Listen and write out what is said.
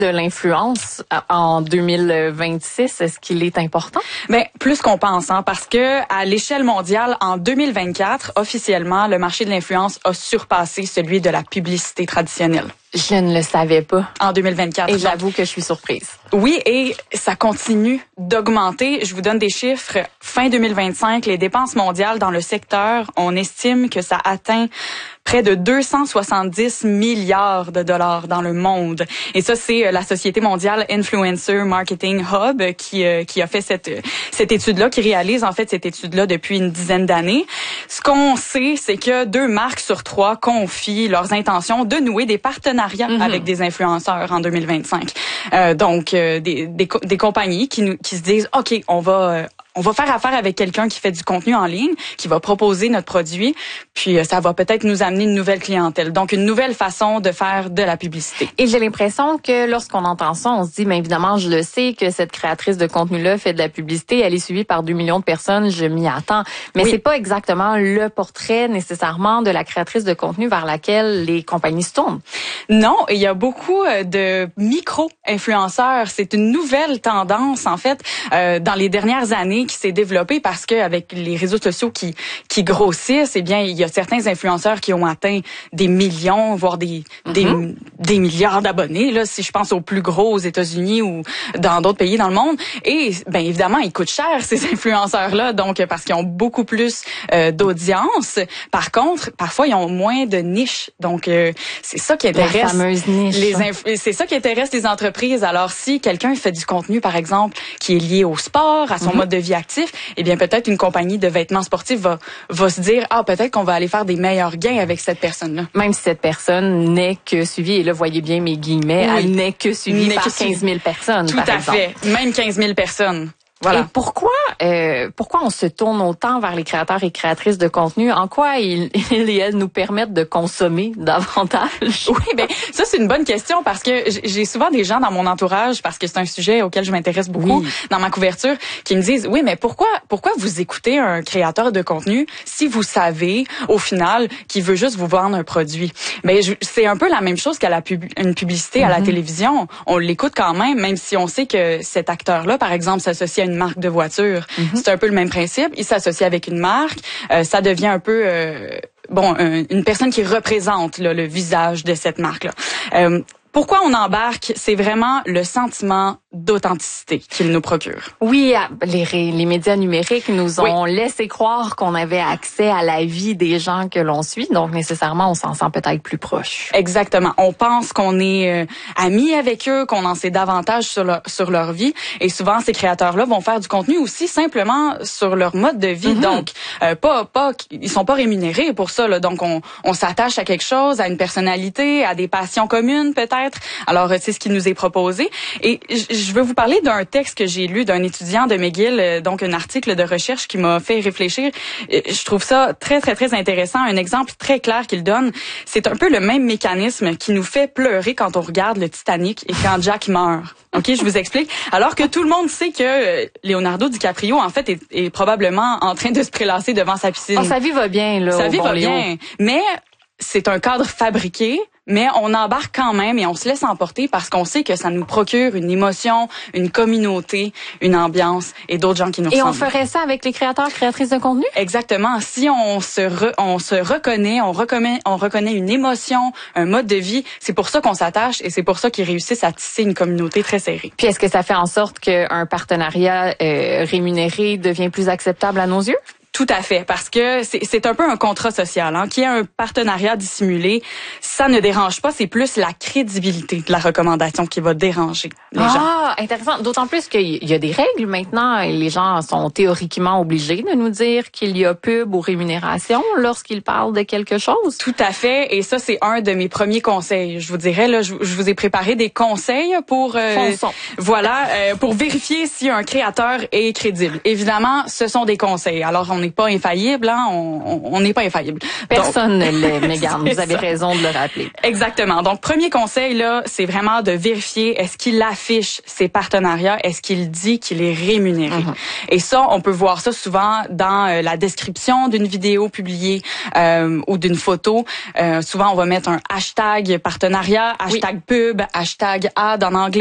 de l'influence en 2026, est-ce qu'il est important? Mais plus qu'on pense, parce que à l'échelle mondiale, en 2024, officiellement, le marché de l'influence a surpassé celui de la publicité traditionnelle. Je ne le savais pas. En 2024. Et j'avoue que je suis surprise. Oui, et ça continue d'augmenter. Je vous donne des chiffres. Fin 2025, les dépenses mondiales dans le secteur, on estime que ça atteint près de 270 milliards de dollars dans le monde. Et ça, c'est la Société mondiale Influencer Marketing Hub qui a fait cette étude-là, qui réalise en fait cette étude-là depuis une dizaine d'années. Ce qu'on sait, c'est que 2 marques sur 3 confient leurs intentions de nouer des partenariats avec des influenceurs en 2025. Donc, des compagnies qui se disent, OK, on va faire affaire avec quelqu'un qui fait du contenu en ligne, qui va proposer notre produit, puis ça va peut-être nous amener une nouvelle clientèle. Donc, une nouvelle façon de faire de la publicité. Et j'ai l'impression que lorsqu'on entend ça, on se dit, mais évidemment, je le sais que cette créatrice de contenu-là fait de la publicité, elle est suivie par 2 millions de personnes, je m'y attends. Mais c'est pas exactement le portrait nécessairement de la créatrice de contenu vers laquelle les compagnies se tournent. Non, il y a beaucoup de micro-influenceurs. C'est une nouvelle tendance, en fait, dans les dernières années qui s'est développée parce que avec les réseaux sociaux qui grossissent, eh bien, il y a certains influenceurs qui ont atteint des millions, voire des milliards d'abonnés, là, si je pense aux plus gros aux États-Unis ou dans d'autres pays dans le monde. Et, bien évidemment, ils coûtent cher, ces influenceurs-là, donc, parce qu'ils ont beaucoup plus d'audience. Par contre, parfois, ils ont moins de niche. Donc, c'est ça qui intéresse. La fameuse niche. C'est ça qui intéresse les entreprises. Alors, si quelqu'un fait du contenu, par exemple, qui est lié au sport, à son mode de vie actif, eh bien, peut-être une compagnie de vêtements sportifs va se dire, peut-être qu'on va aller faire des meilleurs gains avec cette personne-là. Même si cette personne n'est que suivie, et là, voyez bien mes guillemets, elle n'est que suivie par 15 000 personnes, Tout à fait. Même 15 000 personnes. Voilà. Et pourquoi on se tourne autant vers les créateurs et créatrices de contenu? En quoi ils et elles nous permettent de consommer davantage? Oui, ben ça c'est une bonne question parce que j'ai souvent des gens dans mon entourage, parce que c'est un sujet auquel je m'intéresse beaucoup dans ma couverture, qui me disent, oui, mais pourquoi vous écoutez un créateur de contenu si vous savez au final qu'il veut juste vous vendre un produit? Mais c'est un peu la même chose qu'à une publicité à la télévision. On l'écoute quand même si on sait que cet acteur-là, par exemple, s'associe à une marque de voiture. C'est un peu le même principe. Il s'associe avec une marque. Ça devient un peu une personne qui représente le visage de cette marque-là. Pourquoi on embarque? C'est vraiment le sentiment d'authenticité qu'il nous procure. Oui, les médias numériques nous ont laissé croire qu'on avait accès à la vie des gens que l'on suit, donc nécessairement on s'en sent peut-être plus proche. Exactement. On pense qu'on est amis avec eux, qu'on en sait davantage sur leur vie, et souvent ces créateurs-là vont faire du contenu aussi simplement sur leur mode de vie. Donc ils sont pas rémunérés pour ça, là. Donc on s'attache à quelque chose, à une personnalité, à des passions communes peut-être. Alors, c'est ce qui nous est proposé. Et je veux vous parler d'un texte que j'ai lu d'un étudiant de McGill, donc un article de recherche qui m'a fait réfléchir. Je trouve ça très, très, très intéressant. Un exemple très clair qu'il donne, c'est un peu le même mécanisme qui nous fait pleurer quand on regarde le Titanic et quand Jack meurt. OK, je vous explique. Alors que tout le monde sait que Leonardo DiCaprio, en fait, est probablement en train de se prélasser devant sa piscine. Sa vie va bien, là. Sa vie va bien. Mais c'est un cadre fabriqué. Mais on embarque quand même et on se laisse emporter parce qu'on sait que ça nous procure une émotion, une communauté, une ambiance et d'autres gens qui nous ressemblent. Et on ferait ça avec les créateurs, créatrices de contenu? Exactement. Si on se reconnaît, on reconnaît une émotion, un mode de vie, c'est pour ça qu'on s'attache et c'est pour ça qu'ils réussissent à tisser une communauté très serrée. Puis est-ce que ça fait en sorte qu'un partenariat rémunéré devient plus acceptable à nos yeux? Tout à fait, parce que c'est un peu un contrat social, qui est un partenariat dissimulé. Ça ne dérange pas, c'est plus la crédibilité de la recommandation qui va déranger les gens. Ah, intéressant. D'autant plus qu'il y a des règles maintenant et les gens sont théoriquement obligés de nous dire qu'il y a pub ou rémunération lorsqu'ils parlent de quelque chose. Tout à fait, et ça c'est un de mes premiers conseils. Je vous dirais, là, je vous ai préparé des conseils pour pour vérifier si un créateur est crédible. Évidemment, ce sont des conseils. Alors n'est pas infaillible, hein, on n'est pas infaillible. Personne ne l'est, Mégane. Vous avez raison de le rappeler. Exactement. Donc, premier conseil, là, c'est vraiment de vérifier, est-ce qu'il affiche ses partenariats? Est-ce qu'il dit qu'il est rémunéré? Et ça, on peut voir ça souvent dans la description d'une vidéo publiée ou d'une photo. Souvent, on va mettre un hashtag partenariat, hashtag pub, hashtag ad en anglais.